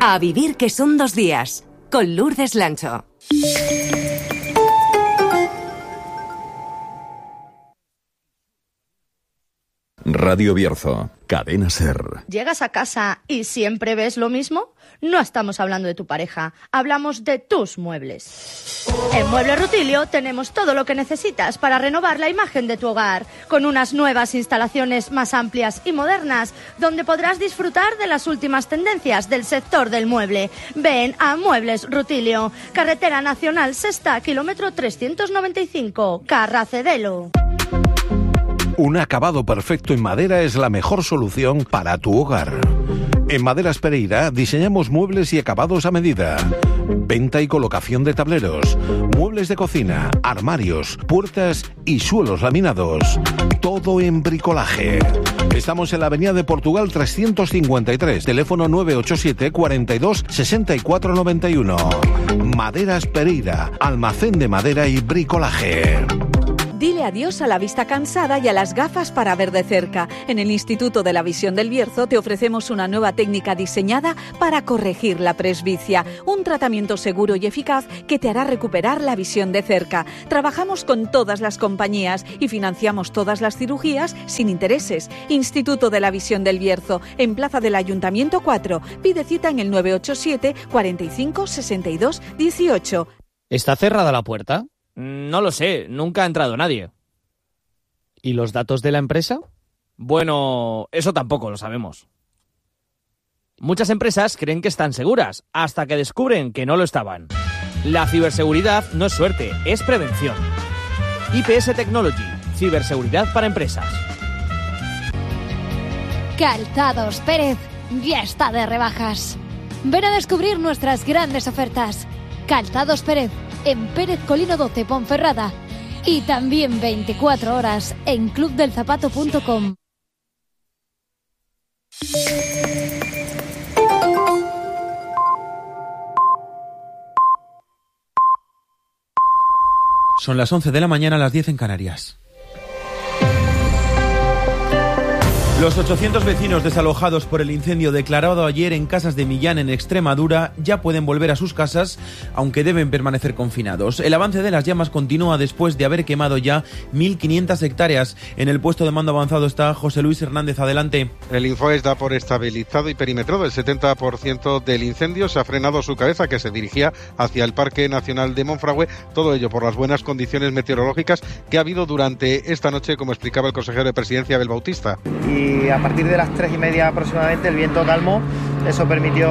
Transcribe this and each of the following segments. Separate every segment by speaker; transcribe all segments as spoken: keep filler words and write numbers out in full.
Speaker 1: A vivir que son dos días, con Lourdes Lancho.
Speaker 2: Radio Bierzo, Cadena SER.
Speaker 3: ¿Llegas a casa y siempre ves lo mismo? No estamos hablando de tu pareja, hablamos de tus muebles. En Muebles Rutilio tenemos todo lo que necesitas para renovar la imagen de tu hogar, con unas nuevas instalaciones más amplias y modernas, donde podrás disfrutar de las últimas tendencias del sector del mueble. Ven a Muebles Rutilio, Carretera Nacional Sexta, kilómetro trescientos noventa y cinco, Carracedelo.
Speaker 4: Un acabado perfecto en madera es la mejor solución para tu hogar. En Maderas Pereira diseñamos muebles y acabados a medida. Venta y colocación de tableros, muebles de cocina, armarios, puertas y suelos laminados. Todo en bricolaje. Estamos en la avenida de Portugal trescientos cincuenta y tres, teléfono nueve ocho siete, cuarenta y dos, sesenta y cuatro noventa y uno. Maderas Pereira, almacén de madera y bricolaje.
Speaker 5: Dile adiós a la vista cansada y a las gafas para ver de cerca. En el Instituto de la Visión del Bierzo te ofrecemos una nueva técnica diseñada para corregir la presbicia. Un tratamiento seguro y eficaz que te hará recuperar la visión de cerca. Trabajamos con todas las compañías y financiamos todas las cirugías sin intereses. Instituto de la Visión del Bierzo, en Plaza del Ayuntamiento cuatro. Pide cita en el nueve ocho siete, cuarenta y cinco, sesenta y dos, dieciocho.
Speaker 6: ¿Está cerrada la puerta? No lo sé, nunca ha entrado nadie. ¿Y los datos de la empresa? Bueno, eso tampoco lo sabemos. Muchas empresas creen que están seguras, hasta que descubren que no lo estaban. La ciberseguridad no es suerte, es prevención. I P S Technology, ciberseguridad para empresas.
Speaker 7: Calzados Pérez ya está de rebajas. Ven a descubrir nuestras grandes ofertas. Calzados Pérez, en Pérez Colino doce, Ponferrada. Y también veinticuatro horas en club del zapato punto com.
Speaker 8: Son las once de la mañana, a las diez en Canarias. Los ochocientos vecinos desalojados por el incendio declarado ayer en Casas de Millán, en Extremadura, ya pueden volver a sus casas, aunque deben permanecer confinados. El avance de las llamas continúa después de haber quemado ya mil quinientas hectáreas. En el puesto de mando avanzado está José Luis Hernández. Adelante.
Speaker 9: El Infoes da por estabilizado y perimetrado el setenta por ciento del incendio. Se ha frenado su cabeza, que se dirigía hacia el Parque Nacional de Monfragüe. Todo ello por las buenas condiciones meteorológicas que ha habido durante esta noche, como explicaba el consejero de Presidencia, Abel Bautista.
Speaker 10: Y a partir de las tres y media aproximadamente el viento calmó, eso permitió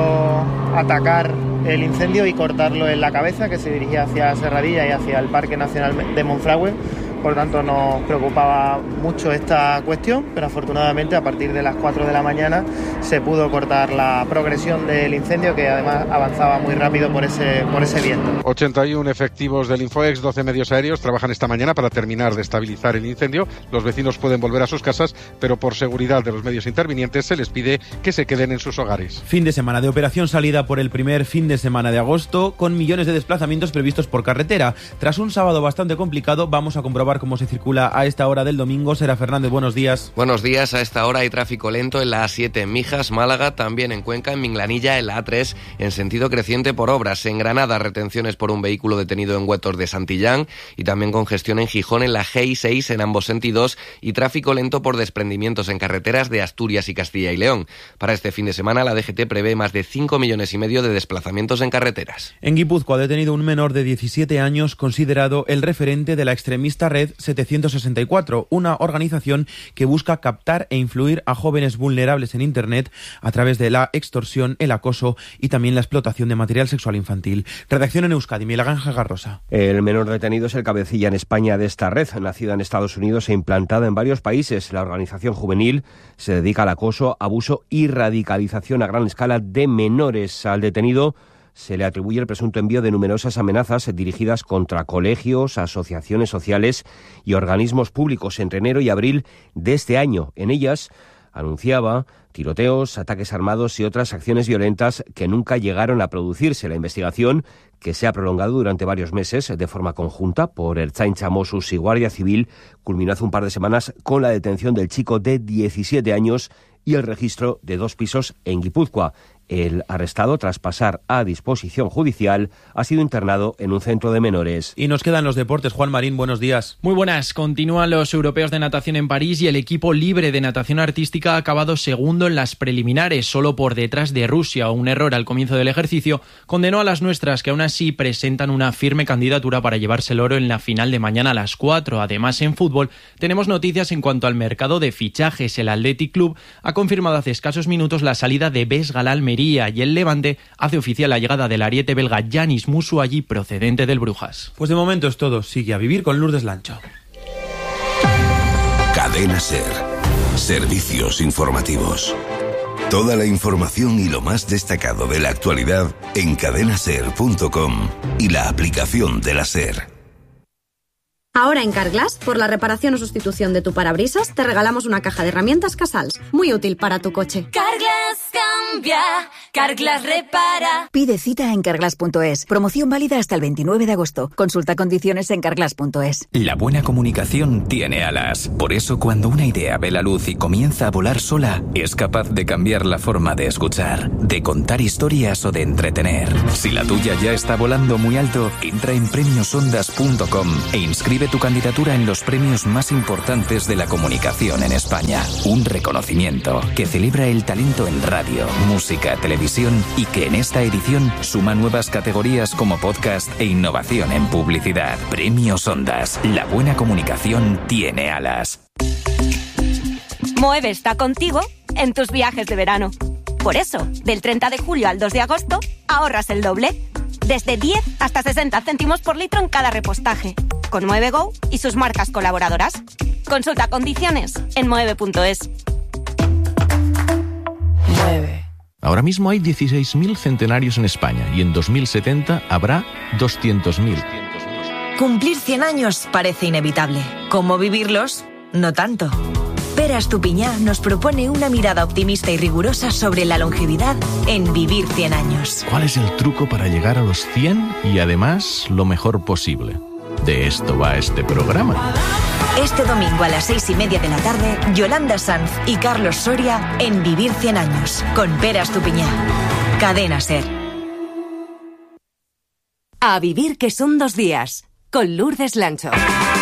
Speaker 10: atacar el incendio y cortarlo en la cabeza, que se dirigía hacia Serradilla y hacia el Parque Nacional de Monfragüe. Por tanto, nos preocupaba mucho esta cuestión, pero afortunadamente a partir de las cuatro de la mañana se pudo cortar la progresión del incendio, que además avanzaba muy rápido por ese, por ese viento.
Speaker 9: ochenta y uno efectivos del Infoex, doce medios aéreos trabajan esta mañana para terminar de estabilizar el incendio. Los vecinos pueden volver a sus casas, pero por seguridad de los medios intervinientes se les pide que se queden en sus hogares.
Speaker 8: Fin de semana de operación salida por el primer fin de semana de agosto, con millones de desplazamientos previstos por carretera. Tras un sábado bastante complicado, vamos a comprobar cómo se circula a esta hora del domingo. Sera Fernández, buenos días.
Speaker 11: Buenos días. A esta hora hay tráfico lento en la A siete en Mijas, Málaga, también en Cuenca, en Minglanilla, en la A tres en sentido creciente por obras. En Granada, retenciones por un vehículo detenido en Huetos de Santillán, y también congestión en Gijón en la G I seis en ambos sentidos, y tráfico lento por desprendimientos en carreteras de Asturias y Castilla y León. Para este fin de semana, la D G T prevé más de cinco millones y medio de desplazamientos en carreteras.
Speaker 8: En Guipúzcoa ha detenido un menor de diecisiete años considerado el referente de la extremista Red setecientos sesenta y cuatro, una organización que busca captar e influir a jóvenes vulnerables en Internet a través de la extorsión, el acoso y también la explotación de material sexual infantil. Redacción en Euskadi, Miguel Ángel Garrosa.
Speaker 12: El menor detenido es el cabecilla en España de esta red, nacida en Estados Unidos e implantada en varios países. La organización juvenil se dedica al acoso, abuso y radicalización a gran escala de menores. Al detenido se le atribuye el presunto envío de numerosas amenazas dirigidas contra colegios, asociaciones sociales y organismos públicos entre enero y abril de este año. En ellas anunciaba tiroteos, ataques armados y otras acciones violentas que nunca llegaron a producirse. La investigación, que se ha prolongado durante varios meses de forma conjunta por Ertzaintza, Mossos y Guardia Civil, culminó hace un par de semanas con la detención del chico de diecisiete años y el registro de dos pisos en Guipúzcoa. El arrestado, tras pasar a disposición judicial, ha sido internado en un centro de menores.
Speaker 8: Y nos quedan los deportes. Juan Marín, buenos días.
Speaker 13: Muy buenas. Continúan los europeos de natación en París y el equipo libre de natación artística ha acabado segundo en las preliminares, solo por detrás de Rusia. Un error al comienzo del ejercicio condenó a las nuestras, que aún así presentan una firme candidatura para llevarse el oro en la final de mañana a las cuatro. Además, en fútbol tenemos noticias en cuanto al mercado de fichajes. El Athletic Club ha confirmado hace escasos minutos la salida de Vesga al Almería y el Levante hace oficial la llegada del ariete belga Yanis Musuayi, procedente del Brujas.
Speaker 8: Pues de momento es todo. Sigue a vivir con Lourdes Lancho.
Speaker 14: Cadena SER. Servicios informativos. Toda la información y lo más destacado de la actualidad en cadena ser punto com y la aplicación de la SER.
Speaker 15: Ahora en Carglass, por la reparación o sustitución de tu parabrisas, te regalamos una caja de herramientas Casals, muy útil para tu coche.
Speaker 16: Carglass cambia, Carglass repara.
Speaker 17: Pide cita en carglass punto es. Promoción válida hasta el veintinueve de agosto. Consulta condiciones en carglass punto es.
Speaker 18: La buena comunicación tiene alas. Por eso, cuando una idea ve la luz y comienza a volar sola, es capaz de cambiar la forma de escuchar, de contar historias o de entretener. Si la tuya ya está volando muy alto, entra en premios ondas punto com e inscribe tu candidatura en los premios más importantes de la comunicación en España. Un reconocimiento que celebra el talento en radio, música, televisión y que en esta edición suma nuevas categorías como podcast e innovación en publicidad. Premios Ondas. La buena comunicación tiene alas.
Speaker 19: Moeve está contigo en tus viajes de verano. Por eso, del treinta de julio al dos de agosto, ahorras el doble. Desde diez hasta sesenta céntimos por litro en cada repostaje. Con Moeve Go y sus marcas colaboradoras. Consulta condiciones en moeve punto es.
Speaker 20: Mueve. Ahora mismo hay dieciséis mil centenarios en España y en dos mil setenta habrá doscientos mil.
Speaker 21: Cumplir cien años parece inevitable. ¿Cómo vivirlos? No tanto. Pere Estupiñán nos propone una mirada optimista y rigurosa sobre la longevidad en Vivir cien años.
Speaker 20: ¿Cuál es el truco para llegar a los cien y además lo mejor posible? De esto va este programa.
Speaker 21: Este domingo a las seis y media de la tarde, Yolanda Sanz y Carlos Soria en Vivir cien años, con Pere Estupiñán. Cadena SER.
Speaker 1: A vivir que son dos días, con Lourdes Lancho.